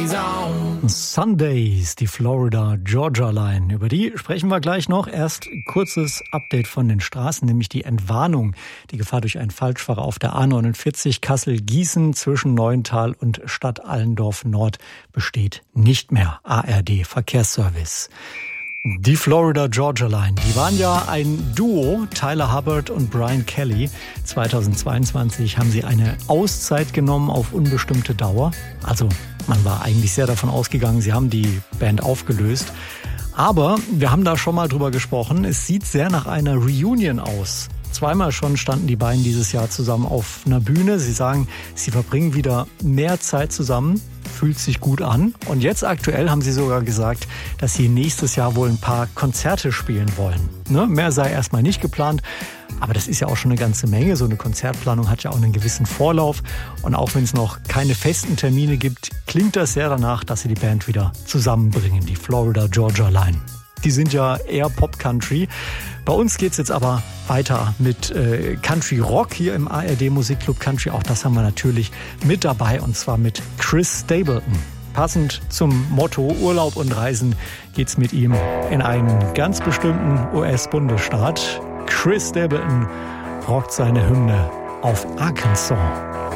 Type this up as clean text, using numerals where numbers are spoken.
Sundays, die Florida Georgia Line. Über die sprechen wir gleich noch. Erst kurzes Update von den Straßen, nämlich die Entwarnung. Die Gefahr durch einen Falschfahrer auf der A49 Kassel-Gießen zwischen Neuental und Stadt Allendorf Nord besteht nicht mehr. ARD Verkehrsservice. Die Florida Georgia Line, die waren ja ein Duo, Tyler Hubbard und Brian Kelly. 2022 haben sie eine Auszeit genommen auf unbestimmte Dauer. Also man war eigentlich sehr davon ausgegangen, sie haben die Band aufgelöst. Aber wir haben da schon mal drüber gesprochen, es sieht sehr nach einer Reunion aus. Zweimal schon standen die beiden dieses Jahr zusammen auf einer Bühne. Sie sagen, sie verbringen wieder mehr Zeit zusammen, fühlt sich gut an. Und jetzt aktuell haben sie sogar gesagt, dass sie nächstes Jahr wohl ein paar Konzerte spielen wollen. Ne? Mehr sei erstmal nicht geplant. Aber das ist ja auch schon eine ganze Menge. So eine Konzertplanung hat ja auch einen gewissen Vorlauf. Und auch wenn es noch keine festen Termine gibt, klingt das sehr danach, dass sie die Band wieder zusammenbringen, die Florida Georgia Line. Die sind ja eher Pop-Country. Bei uns geht's jetzt aber weiter mit Country Rock hier im ARD Musikclub Country. Auch das haben wir natürlich mit dabei, und zwar mit Chris Stapleton. Passend zum Motto Urlaub und Reisen geht's mit ihm in einen ganz bestimmten US-Bundesstaat. Chris Stapleton rockt seine Hymne auf Arkansas.